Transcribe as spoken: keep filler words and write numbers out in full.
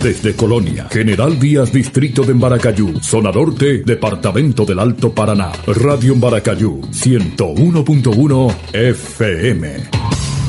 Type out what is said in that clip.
Desde Colonia, General Díaz, Distrito de Embaracayú, Zona Norte, Departamento del Alto Paraná. Radio Embaracayú, ciento uno punto uno F M.